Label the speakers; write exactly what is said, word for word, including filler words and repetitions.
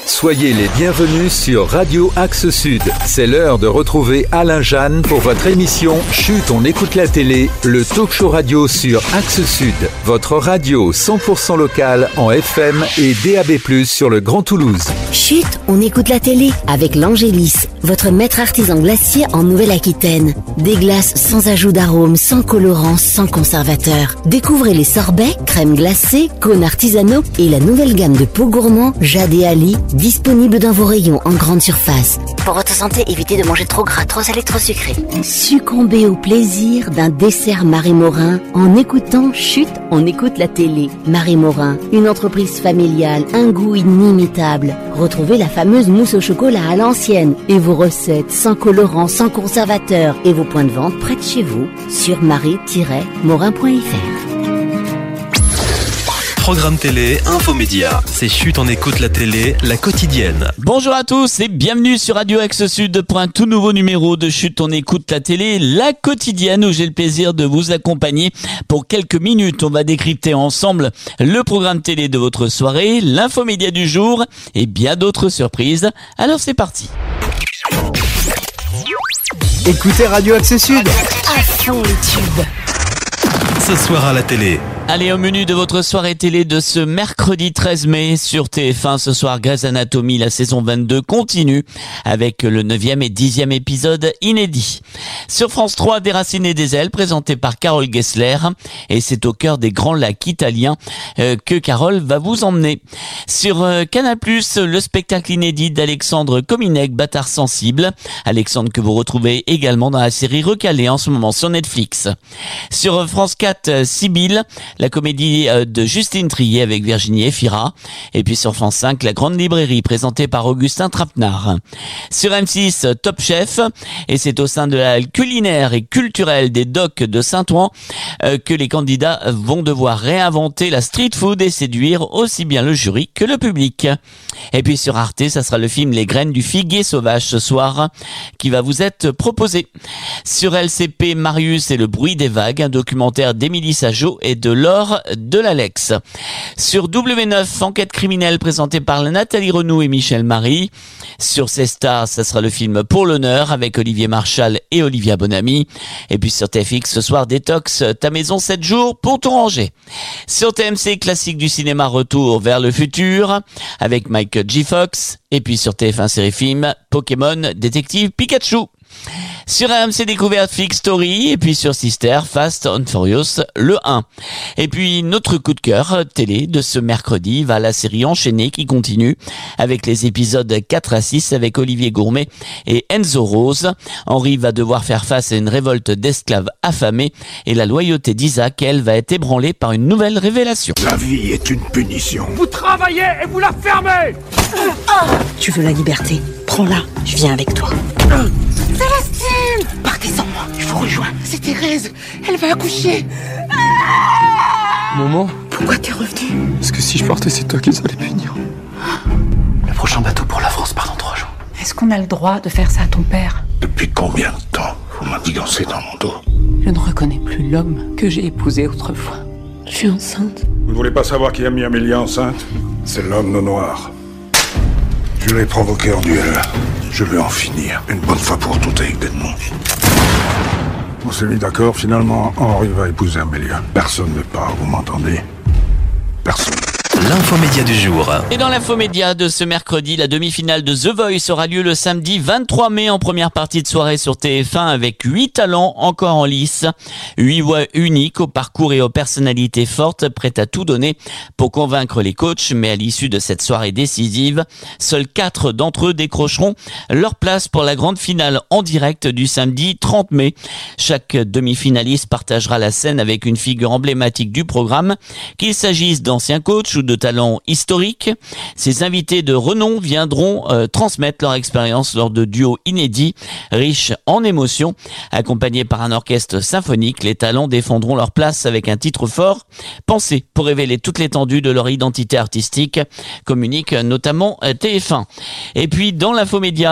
Speaker 1: Soyez les bienvenus sur Radio Axe Sud. C'est l'heure de retrouver Alain Jeanne pour votre émission Chut, on écoute la télé, le talk show radio sur Axe Sud. Votre radio cent pour cent locale en F M et D A B plus, sur le Grand Toulouse.
Speaker 2: Chut, on écoute la télé avec l'Angélis, votre maître artisan glacier en Nouvelle-Aquitaine. Des glaces sans ajout d'arômes, sans colorants, sans conservateurs. Découvrez les sorbets, crèmes glacées, cônes artisanaux et la nouvelle gamme de pots gourmands Jade et Ali, disponible dans vos rayons en grande surface. Pour votre santé, évitez de manger trop gras, trop salé, trop sucré. Succombez au plaisir d'un dessert Marie Morin en écoutant Chut, on écoute la télé. Marie Morin, une entreprise familiale, un goût inimitable. Retrouvez la fameuse mousse au chocolat à l'ancienne et vos recettes sans colorants, sans conservateurs et vos points de vente près de chez vous sur marie tiret morin point f r.
Speaker 3: Programme télé, infomédia. C'est Chut, on écoute la télé, la quotidienne.
Speaker 4: Bonjour à tous et bienvenue sur Radio Axe Sud pour un tout nouveau numéro de Chut, on écoute la télé, la quotidienne, où j'ai le plaisir de vous accompagner pour quelques minutes. On va décrypter ensemble le programme télé de votre soirée, l'infomédia du jour et bien d'autres surprises. Alors c'est parti.
Speaker 5: Écoutez Radio Axe Sud.
Speaker 2: À fond les tubes.
Speaker 3: Ce soir à la télé.
Speaker 4: Allez, au menu de votre soirée télé de ce mercredi treize mai sur T F un, ce soir, Grey's Anatomy, la saison vingt-deux continue avec le neuvième et dixième épisode inédit. Sur France trois, Déraciné des ailes, présenté par Carole Gessler, et c'est au cœur des grands lacs italiens euh, que Carole va vous emmener. Sur euh, Canal plus, le spectacle inédit d'Alexandre Kominek, Bâtard sensible, Alexandre que vous retrouvez également dans la série Recalé en ce moment sur Netflix. Sur euh, France quatre, Sibylle, la comédie de Justine Triet avec Virginie Efira. Et puis sur France cinq, La Grande Librairie, présentée par Augustin Trapenard. Sur M six, Top Chef, et c'est au sein de la culinaire et culturelle des docks de Saint-Ouen euh, que les candidats vont devoir réinventer la street food et séduire aussi bien le jury que le public. Et puis sur Arte, ça sera le film Les Graines du Figuier Sauvage ce soir qui va vous être proposé. Sur L C P, Marius et le bruit des vagues, un documentaire d'Émilie Sageot et de Laure de l'Alex. Sur W neuf, Enquête criminelle, présentée par Nathalie Renaud et Michel Marie. Sur C Stars, ça sera le film Pour l'honneur avec Olivier Marchal et Olivia Bonamy. Et puis sur T F X, ce soir, Détox, ta maison sept jours pour tout ranger. Sur T M C, classique du cinéma, Retour vers le futur avec Michael J. Fox. Et puis sur T F un série film, Pokémon Détective Pikachu. Sur A M C Découverte, Fix Story, et puis sur Sister, Fast and Furious, le un. Et puis notre coup de cœur télé de ce mercredi va à la série Enchaînée qui continue avec les épisodes quatre à six avec Olivier Gourmet et Enzo Rose. Henri va devoir faire face à une révolte d'esclaves affamés et la loyauté d'Isaac, elle, va être ébranlée par une nouvelle révélation.
Speaker 6: La vie est une punition.
Speaker 7: Vous travaillez et vous la fermez.
Speaker 8: Tu veux la liberté? Prends-la, je viens avec toi.
Speaker 7: Célestine! Partez sans moi, je vous rejoins. C'est Thérèse, elle va accoucher.
Speaker 5: Maman,
Speaker 8: Pourquoi t'es revenu?
Speaker 5: parce que si je partais, c'est toi qui allais punir.
Speaker 6: Le prochain bateau pour la France part dans trois jours.
Speaker 9: Est-ce qu'on a le droit de faire ça à ton père?
Speaker 6: Depuis combien de temps vous m'indigancez dans mon dos?
Speaker 9: Je ne reconnais plus l'homme que j'ai épousé autrefois.
Speaker 8: Je suis enceinte.
Speaker 6: Vous ne voulez pas savoir qui a mis Amélie enceinte? C'est l'homme au noir. Je l'ai provoqué en duel. Je vais en finir une bonne fois pour toutes avec Edmond. On s'est mis d'accord, finalement, Henri va épouser Amélia. Personne ne part, vous m'entendez? Personne.
Speaker 3: L'infomédia du jour.
Speaker 4: Et dans l'infomédia de ce mercredi, la demi-finale de The Voice aura lieu le samedi vingt-trois mai en première partie de soirée sur T F un avec huit talents encore en lice. Huit voix uniques au parcours et aux personnalités fortes, prêtes à tout donner pour convaincre les coachs. Mais à l'issue de cette soirée décisive, seuls quatre d'entre eux décrocheront leur place pour la grande finale en direct du samedi trente mai. Chaque demi-finaliste partagera la scène avec une figure emblématique du programme, qu'il s'agisse d'anciens coachs ou de talents historiques. Ces invités de renom viendront euh, transmettre leur expérience lors de duos inédits, riches en émotions. Accompagnés par un orchestre symphonique, les talents défendront leur place avec un titre fort, pensé pour révéler toute l'étendue de leur identité artistique, communique notamment T F un. Et puis dans l'infomédia,